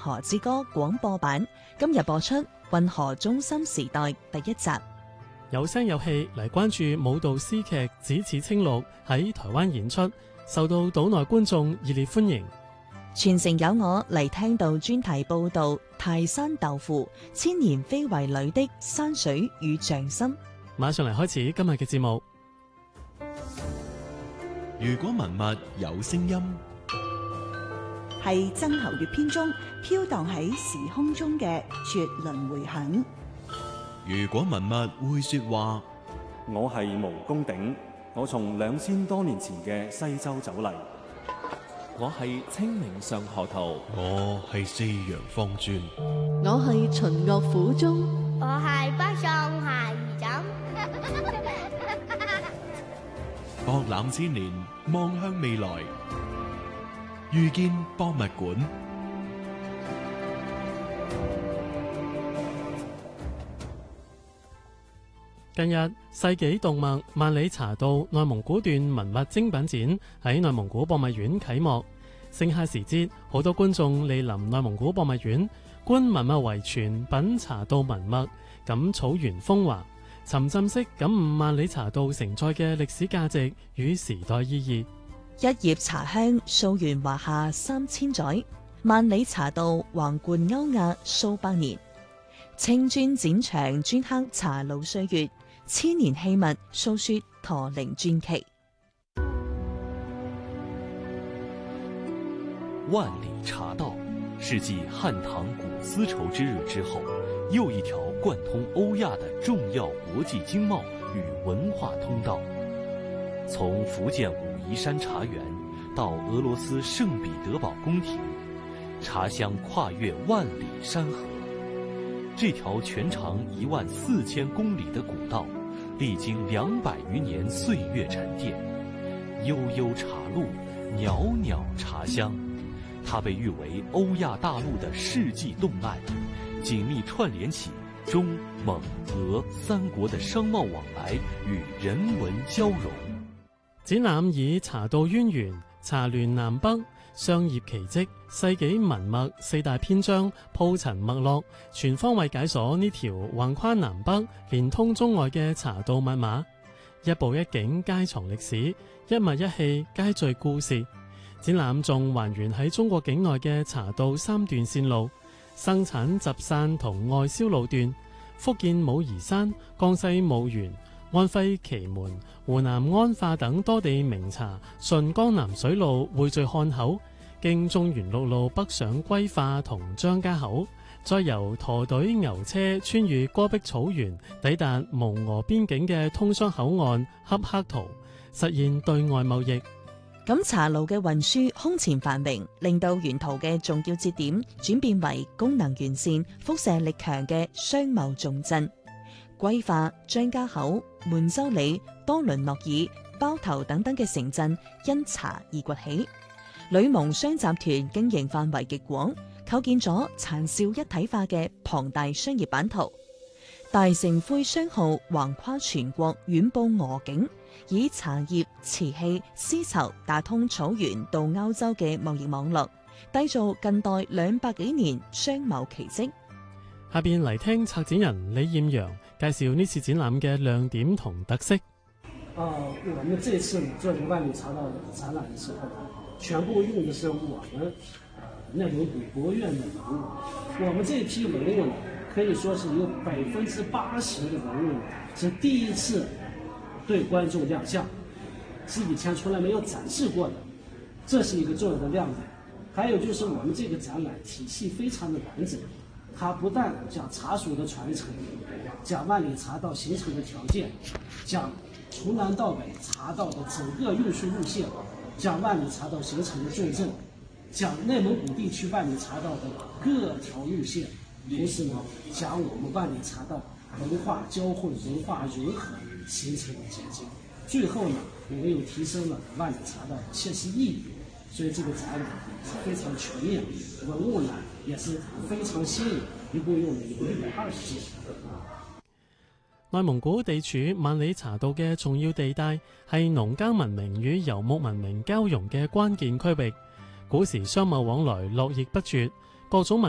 河之歌》廣播版，今日播出《運河中心時代》第一集。 有聲有氣嚟關注舞蹈詩劇《只此青綠》喺台灣演出，受到島內觀眾熱烈歡迎。 全城有我嚟聽到專題報道泰山豆腐千年非遺裏的山水與匠心。 馬上嚟開始今日嘅節目。 如果文物有聲音， 係曾侯乙編中飄蕩喺時空中嘅絕倫迴響。 如果文物會說話， 我係毛公鼎，我從2000多年前嘅西周走嚟。 我係清明上河圖， 我係四羊方尊， 我係秦樂府中， 我係北宋下二枕。 博覽千年，望向未來，遇見博物館。 近日，世紀動脈萬里茶道內蒙古段文物精品展喺內蒙古博物院啟幕。盛夏時節，好多觀眾蒞臨內蒙古博物院觀文物遺傳、品茶道文物，感草原風華，沉浸式感悟萬里茶道承載嘅歷史價值與時代意義。 一葉茶香，溯源華夏3000載，萬里茶道橫貫歐亞數百年。青磚展牆，鐫刻茶路歲月，千年器物訴說駝鈴傳奇。 萬里茶道是繼漢唐古絲綢之路之後，又一條貫通歐亞的重要國際經貿與文化通道。從福建武夷山茶園到俄羅斯聖彼得堡宮廷，茶香跨越萬里山河。這條全長14000公里的古道，歷經200餘年歲月沉澱，悠悠茶路，裊裊茶香。它被譽為歐亞大陸的世紀動脈，緊密串聯起中蒙俄三國的商貿往來與人文交融。 展覽以茶道淵源、茶聯南北、商業奇蹟、世紀文脈4大篇章鋪陳脈絡，全方位解鎖呢條橫跨南北、連通中外嘅茶道密碼。一步一景皆藏歷史，一物一器皆敘故事。展覽仲還原喺中國境內嘅茶道3段線路：生產集散同外銷路段，福建武夷山、江西婺源、安徽祁門、湖南安化等多地名茶順江南水路匯聚漢口，經中原陸路北上歸化同張家口，再由駝隊牛車穿越戈壁草原，抵達蒙俄邊境嘅通商口岸恰克圖，實現對外貿易。 咁茶路嘅運輸空前繁榮，令到沿途嘅重要節點轉變為功能完善、輻射力強嘅商貿重鎮。歸化、張家口、滿洲里、多倫諾爾、包頭等等嘅城鎮因茶而崛起。旅蒙商集團經營範圍極廣，構建咗殘少一體化嘅龐大商業版圖。大成灰商號橫跨全國，遠佈俄境，以茶葉、瓷器、絲綢打通草原到歐洲嘅貿易網絡，締造近代200幾年商貿奇蹟。 下邊嚟聽策展人李艷陽介紹呢次展覽嘅亮點同特色。 我們這次做這個萬里茶道的展覽的時候，全部用的是我們內蒙古國院的文物。我們這批文物呢，可以說是有80%的文物是第一次對觀眾亮相，是以前從來沒有展示過的，這是一個重要的亮點。還有就是我們這個展覽體系非常的完整，它不但講茶屬的傳承，講萬里茶道形成的條件，講從南到北茶道的整個運輸路線，講萬里茶道形成的重鎮，講內蒙古地區萬里茶道的各條路線，同時呢，講我們萬里茶道文化交混、文化融合形成的結晶。最後呢，我們又提升了萬里茶道的切實意義。所以這個展覽是非常全面，文物呢也是非常新穎，一共用了120件。 內蒙古地處萬里茶道嘅重要地帶，係農耕文明與游牧文明交融嘅關鍵區域。古時商貿往來絡繹不絕，各種文